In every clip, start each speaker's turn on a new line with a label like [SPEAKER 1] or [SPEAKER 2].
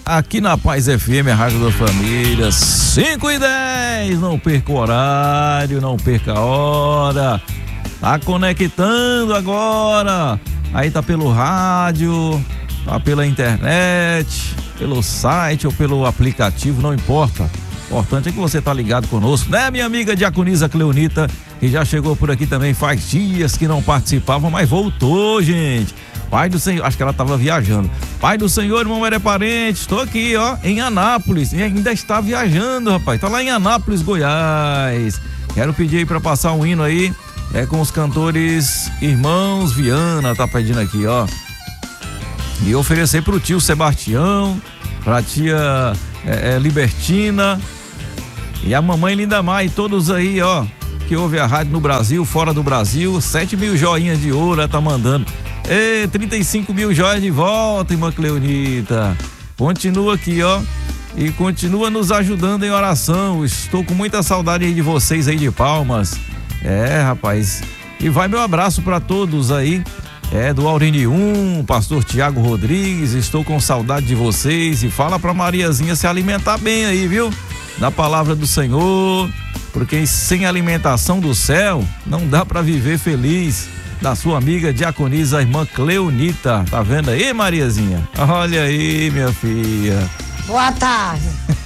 [SPEAKER 1] aqui na Paz FM, a Rádio da Família, 5h10, não perca o horário, não perca a hora, tá conectando agora, aí tá pelo rádio, tá pela internet, pelo site ou pelo aplicativo, não importa, o importante é que você tá ligado conosco, né, minha amiga Diaconisa Cleonita, que já chegou por aqui também, faz dias que não participava, mas voltou, gente. Pai do Senhor, acho que ela estava viajando. Pai do Senhor, irmão, era parente, estou aqui, ó, em Anápolis, e ainda está viajando, rapaz, tá lá em Anápolis, Goiás. Quero pedir aí para passar um hino aí, com os cantores Irmãos Viana, tá pedindo aqui, ó. E oferecer pro tio Sebastião, pra tia Libertina e a mamãe Lindamar e todos aí, ó, que ouve a rádio no Brasil, fora do Brasil, 7.000 joinhas de ouro, ela tá mandando. 35 mil joias de volta, irmã Cleonita. Continua aqui, ó. E continua nos ajudando em oração. Estou com muita saudade aí de vocês aí de Palmas. Rapaz. E vai meu abraço para todos aí. Do Aurine 1, pastor Tiago Rodrigues. Estou com saudade de vocês. E fala pra Mariazinha se alimentar bem aí, viu? Da palavra do Senhor. Porque sem alimentação do céu, não dá para viver feliz. Da sua amiga diaconisa, a irmã Cleonita. Tá vendo aí, Mariazinha? Olha aí, minha filha.
[SPEAKER 2] Boa tarde.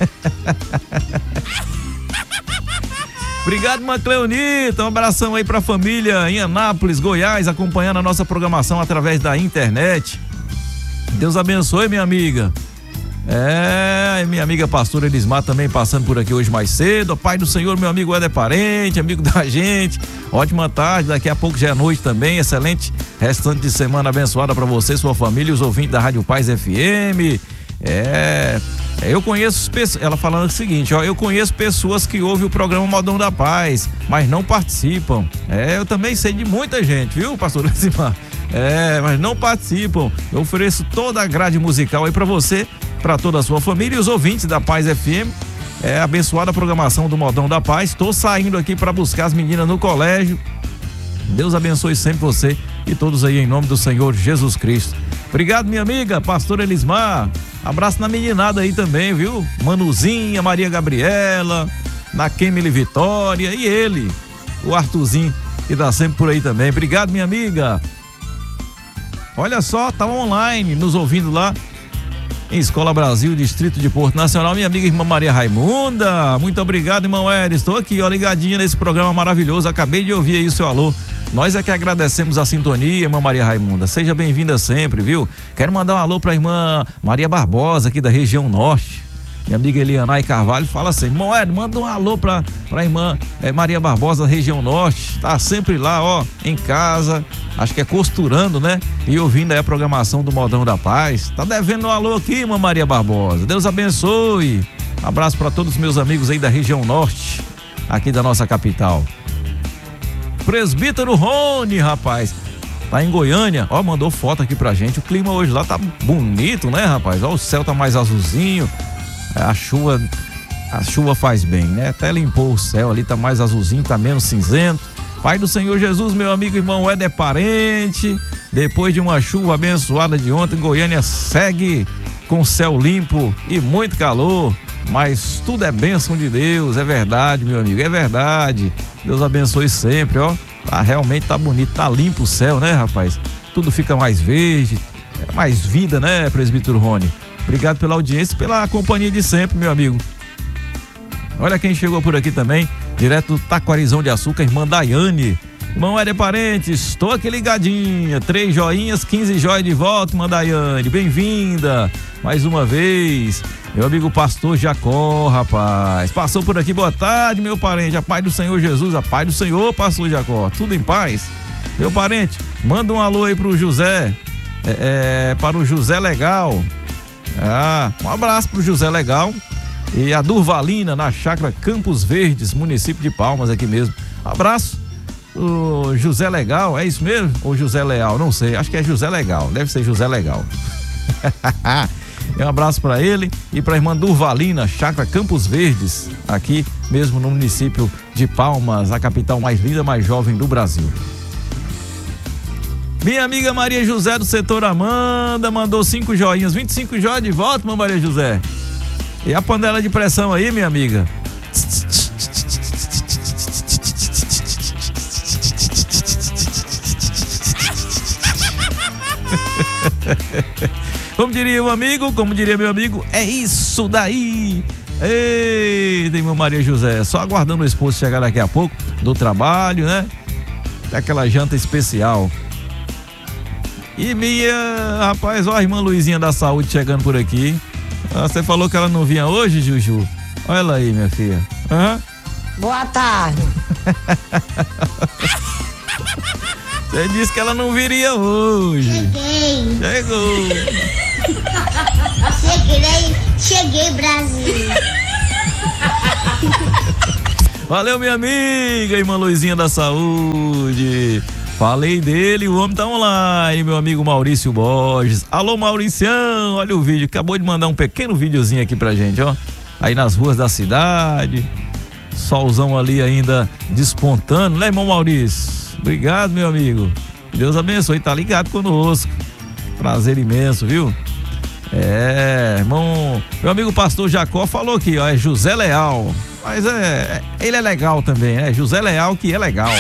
[SPEAKER 1] Obrigado, irmã Cleonita. Um abração aí pra família em Anápolis, Goiás, acompanhando a nossa programação através da internet. Deus abençoe, minha amiga. Minha amiga pastora Elismar também passando por aqui hoje mais cedo. Pai do Senhor, meu amigo Éder Parente, amigo da gente. Ótima tarde, daqui a pouco já é noite também. Excelente restante de semana abençoada para você, sua família e os ouvintes da Rádio Paz FM. Eu conheço, ela falando o seguinte, ó, eu conheço pessoas que ouvem o programa Modão da Paz, mas não participam. Eu também sei de muita gente, viu, pastor Elismar? Mas não participam. Eu ofereço toda a grade musical aí para você, para toda a sua família e os ouvintes da Paz FM. Abençoada a programação do Modão da Paz. Estou saindo aqui para buscar as meninas no colégio. Deus abençoe sempre você e todos aí em nome do Senhor Jesus Cristo. Obrigado, minha amiga, pastora Elismar. Abraço na meninada aí também, viu? Manuzinha, Maria Gabriela, na Kemily Vitória e ele, o Arthurzinho, que tá sempre por aí também. Obrigado, minha amiga. Olha só, tá online, nos ouvindo lá em Escola Brasil, Distrito de Porto Nacional, minha amiga irmã Maria Raimunda. Muito obrigado, irmão Éder. Estou aqui, ó, ligadinha nesse programa maravilhoso. Acabei de ouvir aí o seu alô. Nós é que agradecemos a sintonia, irmã Maria Raimunda. Seja bem-vinda sempre, viu? Quero mandar um alô pra irmã Maria Barbosa, aqui da região norte. Minha amiga Elianai Carvalho fala assim, irmão Éder, manda um alô pra irmã Maria Barbosa, da região norte. Tá sempre lá, ó, em casa, acho que é costurando, né? E ouvindo aí a programação do Modão da Paz. Tá devendo um alô aqui, irmã Maria Barbosa. Deus abençoe. Abraço pra todos os meus amigos aí da região norte, aqui da nossa capital. Presbítero Rony, rapaz, tá em Goiânia, ó, mandou foto aqui pra gente. O clima hoje lá tá bonito, né, rapaz? Ó, o céu tá mais azulzinho. A chuva faz bem, né? Até limpou o céu ali, tá mais azulzinho, tá menos cinzento. Pai do Senhor Jesus, meu amigo irmão Éder Parente, depois de uma chuva abençoada de ontem, Goiânia segue com céu limpo e muito calor, mas tudo é bênção de Deus, é verdade, meu amigo, é verdade. Deus abençoe sempre, ó. Realmente tá bonito, tá limpo o céu, né, rapaz? Tudo fica mais verde, mais vida, né, presbítero Rony? Obrigado pela audiência, pela companhia de sempre, meu amigo. Olha quem chegou por aqui também, direto do Taquarizão de Açúcar, irmã Daiane. Irmão Éder Parente, estou aqui ligadinha. 3 joinhas, 15 joias de volta, irmã Daiane. Bem-vinda mais uma vez. Meu amigo pastor Jacó, rapaz. Passou por aqui, boa tarde, meu parente. A paz do Senhor Jesus, a paz do Senhor, pastor Jacó. Tudo em paz? Meu parente, manda um alô aí pro José. Para o José Legal. Um abraço pro José Legal e a Durvalina na chácara Campos Verdes, município de Palmas, aqui mesmo. Um abraço, o José Legal, é isso mesmo? Ou José Leal, não sei, acho que é José Legal, deve ser José Legal. Um abraço para ele e para a irmã Durvalina, chácara Campos Verdes, aqui mesmo no município de Palmas, a capital mais linda, mais jovem do Brasil. Minha amiga Maria José do setor Amanda mandou 5 joinhas, 25 joias de volta, meu Maria José. E a panela de pressão aí, minha amiga? Como diria o amigo, como diria meu amigo, é isso daí. Ei, tem meu Maria José, só aguardando o esposo chegar daqui a pouco do trabalho, né? Aquela janta especial. E rapaz, ó a irmã Luizinha da Saúde chegando por aqui. Você falou que ela não vinha hoje, Juju? Olha ela aí, minha filha.
[SPEAKER 2] Boa tarde.
[SPEAKER 1] Você disse que ela não viria hoje. Chegou.
[SPEAKER 3] Cheguei, Brasil.
[SPEAKER 1] Valeu, minha amiga, irmã Luizinha da Saúde. Falei dele, o homem tá online, meu amigo Maurício Borges. Alô, Mauricião, olha o vídeo, acabou de mandar um pequeno videozinho aqui pra gente, ó. Aí nas ruas da cidade, solzão ali ainda despontando, né, irmão Maurício? Obrigado, meu amigo. Deus abençoe, tá ligado conosco. Prazer imenso, viu? Irmão, meu amigo pastor Jacó falou aqui, ó, é José Leal. Mas ele é legal também, né? José Leal que é legal.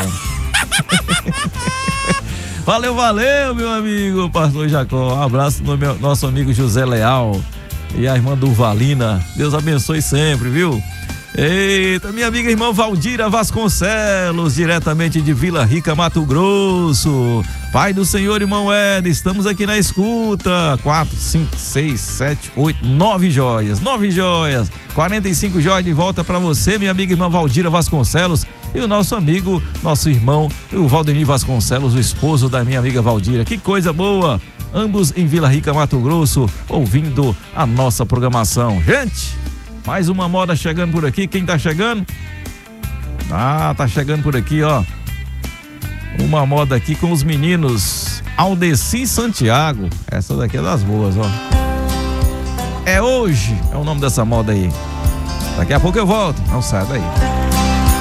[SPEAKER 1] Valeu, meu amigo pastor Jacó. Um abraço no nosso amigo José Leal e a irmã Durvalina. Deus abençoe sempre, viu? Eita, minha amiga irmã Valdira Vasconcelos, diretamente de Vila Rica, Mato Grosso. Pai do Senhor, irmão Ed, estamos aqui na escuta. 4, 5, 6, 7, 8, 9 joias. 9 joias. 45 joias de volta pra você, minha amiga irmã Valdira Vasconcelos. E o nosso amigo, nosso irmão, o Valdemir Vasconcelos, o esposo da minha amiga Valdira. Que coisa boa! Ambos em Vila Rica, Mato Grosso, ouvindo a nossa programação. Gente, mais uma moda chegando por aqui. Quem tá chegando? Tá chegando por aqui, ó. Uma moda aqui com os meninos Aldeci Santiago. Essa daqui é das boas, ó. É hoje, é o nome dessa moda aí. Daqui a pouco eu volto. Não sai daí.